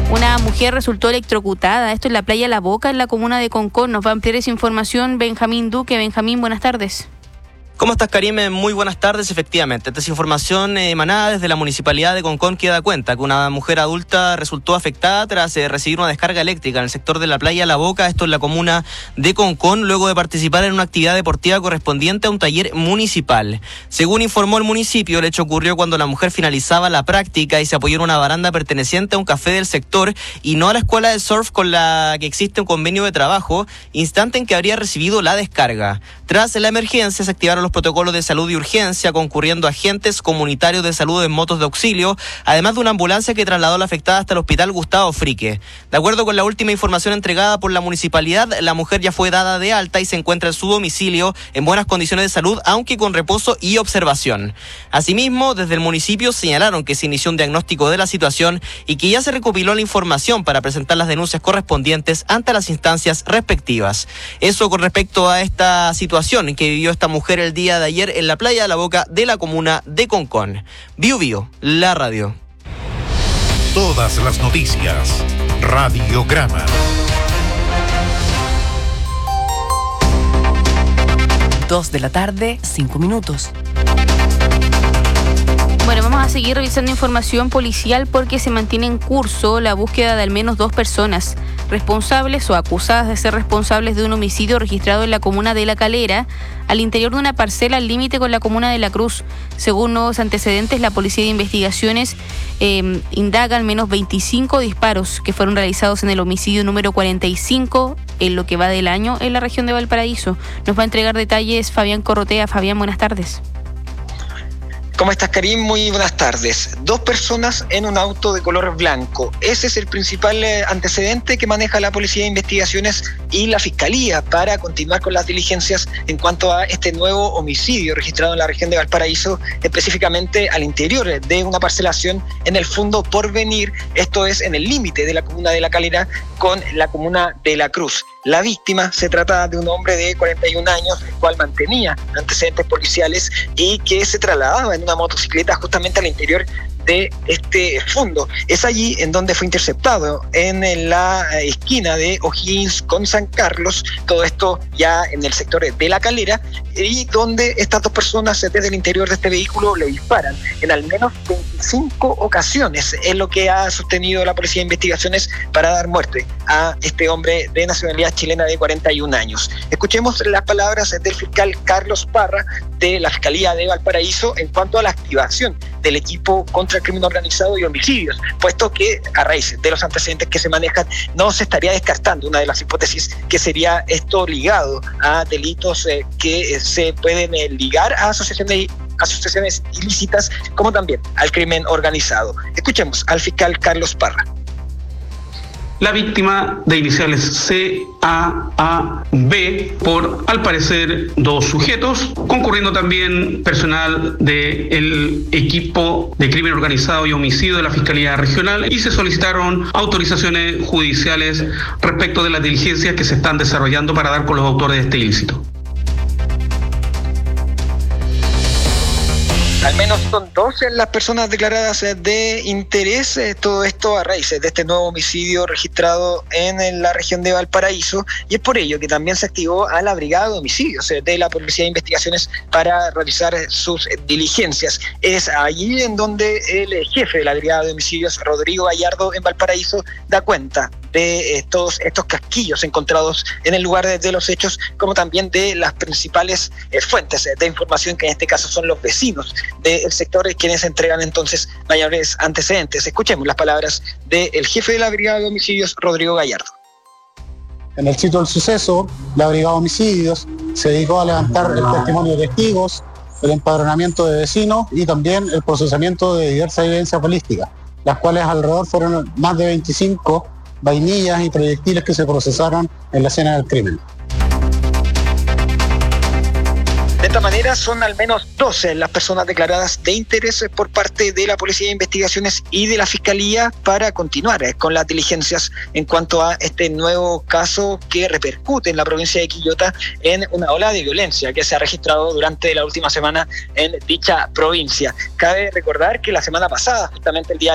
Una mujer resultó electrocutada. Esto en la playa La Boca, en la comuna de Concón. Nos va a ampliar esa información Benjamín Duque. Benjamín, buenas tardes. ¿Cómo estás, Karime? Muy buenas tardes. Efectivamente, esta es información emanada desde la Municipalidad de Concón, que da cuenta que una mujer adulta resultó afectada tras recibir una descarga eléctrica en el sector de la playa La Boca, esto en la comuna de Concón, luego de participar en una actividad deportiva correspondiente a un taller municipal. Según informó el municipio, el hecho ocurrió cuando la mujer finalizaba la práctica y se apoyó en una baranda perteneciente a un café del sector y no a la escuela de surf con la que existe un convenio de trabajo, instante en que habría recibido la descarga. Tras la emergencia se activaron los protocolos de salud y urgencia, concurriendo agentes comunitarios de salud en motos de auxilio, además de una ambulancia que trasladó a la afectada hasta el hospital Gustavo Frique. De acuerdo con la última información entregada por la municipalidad, la mujer ya fue dada de alta y se encuentra en su domicilio en buenas condiciones de salud, aunque con reposo y observación. Asimismo, desde el municipio señalaron que se inició un diagnóstico de la situación y que ya se recopiló la información para presentar las denuncias correspondientes ante las instancias respectivas. Eso con respecto a esta situación que vivió esta mujer el día de ayer en la playa de La Boca de la comuna de Concón. Biu Biu, la radio. Todas las noticias. Radiograma. 2:05 p.m. Bueno, vamos a seguir revisando información policial porque se mantiene en curso la búsqueda de al menos 2 personas responsables o acusadas de ser responsables de un homicidio registrado en la comuna de La Calera, al interior de una parcela al límite con la comuna de La Cruz. Según nuevos antecedentes, la Policía de Investigaciones indaga al menos 25 disparos que fueron realizados en el homicidio número 45 en lo que va del año en la región de Valparaíso. Nos va a entregar detalles Fabián Corrotea. Fabián, buenas tardes. ¿Cómo estás, Karim? Muy buenas tardes. 2 personas en un auto de color blanco. Ese es el principal antecedente que maneja la Policía de Investigaciones y la Fiscalía para continuar con las diligencias en cuanto a este nuevo homicidio registrado en la región de Valparaíso, específicamente al interior de una parcelación en el Fundo Porvenir, esto es en el límite de la comuna de La Calera con la comuna de La Cruz. La víctima se trata de un hombre de 41 años, el cual mantenía antecedentes policiales y que se trasladaba en una motocicleta justamente al interior de este fondo. Es allí en donde fue interceptado, en la esquina de O'Higgins con San Carlos, todo esto ya en el sector de La Calera, y donde estas 2 personas desde el interior de este vehículo le disparan en al menos 25 ocasiones, es lo que ha sostenido la Policía de Investigaciones para dar muerte a este hombre de nacionalidad chilena de 41 años. Escuchemos las palabras del fiscal Carlos Parra de la Fiscalía de Valparaíso en cuanto a la activación del equipo contra el crimen organizado y homicidios, puesto que a raíz de los antecedentes que se manejan no se estaría descartando una de las hipótesis que sería esto ligado a delitos que se pueden ligar a asociaciones ilícitas, como también al crimen organizado. Escuchemos al fiscal Carlos Parra. La víctima de iniciales CAAB por, al parecer, 2 sujetos, concurriendo también personal del equipo de crimen organizado y homicidio de la Fiscalía Regional, y se solicitaron autorizaciones judiciales respecto de las diligencias que se están desarrollando para dar con los autores de este ilícito. Al menos son 12 las personas declaradas de interés, todo esto a raíz de este nuevo homicidio registrado en la región de Valparaíso, y es por ello que también se activó a la Brigada de Homicidios de la Policía de Investigaciones para realizar sus diligencias. Es allí en donde el jefe de la Brigada de Homicidios, Rodrigo Gallardo, en Valparaíso, da cuenta de todos estos casquillos encontrados en el lugar de los hechos, como también de las principales fuentes de información, que en este caso son los vecinos del sector, quienes entregan entonces mayores antecedentes. Escuchemos las palabras del jefe de la Brigada de Homicidios, Rodrigo Gallardo. En el sitio del suceso, la Brigada de Homicidios se dedicó a levantar el testimonio de testigos, el empadronamiento de vecinos y también el procesamiento de diversas evidencias balísticas, las cuales alrededor fueron más de 25 vainillas y proyectiles que se procesaron en la escena del crimen. De esta manera son al menos 12 las personas declaradas de interés por parte de la Policía de Investigaciones y de la Fiscalía para continuar con las diligencias en cuanto a este nuevo caso que repercute en la provincia de Quillota en una ola de violencia que se ha registrado durante la última semana en dicha provincia. Cabe recordar que la semana pasada, justamente el día